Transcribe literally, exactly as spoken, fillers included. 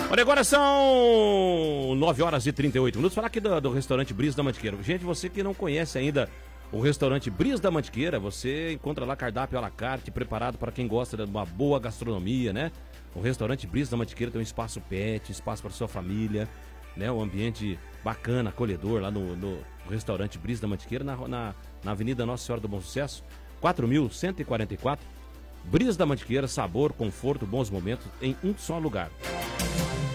Olha, agora são nove horas e trinta e oito minutos. Falar aqui do, do restaurante Brisa da Mantiqueira. Gente, você que não conhece ainda o restaurante Brisa da Mantiqueira, você encontra lá cardápio à la carte, preparado para quem gosta de uma boa gastronomia, né? O restaurante Brisa da Mantiqueira tem um espaço pet, espaço para sua família, né? Um ambiente bacana, acolhedor lá no, no restaurante Brisa da Mantiqueira, na, na, na Avenida Nossa Senhora do Bom Sucesso, quatro mil cento e quarenta e quatro. Brisa da Mantiqueira, sabor, conforto, bons momentos em um só lugar.